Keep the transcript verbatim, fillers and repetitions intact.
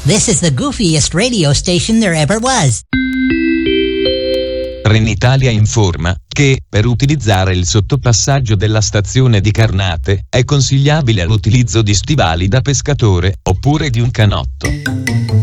This is the goofiest radio station there ever was. Trenitalia informa che, per utilizzare il sottopassaggio della stazione di Carnate, è consigliabile l'utilizzo di stivali da pescatore, oppure di un canotto.